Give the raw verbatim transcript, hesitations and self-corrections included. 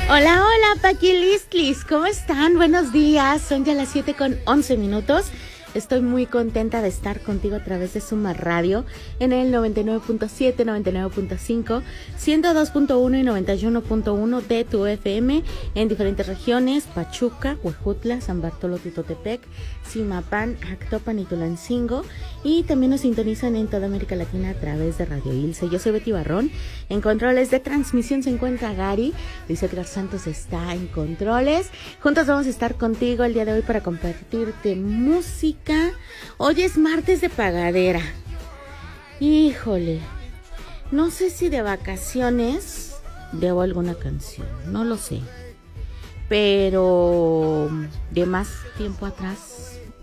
Hola, hola, Paquilistlis, ¿cómo están? Buenos días, son ya las siete con once minutos. Estoy muy contenta de estar contigo a través de Suma Radio en el noventa y nueve punto siete, noventa y nueve punto cinco, ciento dos punto uno y noventa y uno punto uno de tu F M en diferentes regiones: Pachuca, Huejutla, San Bartolo, Tutotepec, Zimapán, Actopan y Tulancingo. Y también nos sintonizan en toda América Latina a través de Radio Ilse. Yo soy Betty Barrón. En controles de transmisión se encuentra Gary. Luis Edgar Santos está en controles. Juntos vamos a estar contigo el día de hoy para compartirte música. Hoy es martes de pagadera. Híjole, no sé si de vacaciones debo alguna canción, no lo sé. Pero de más tiempo atrás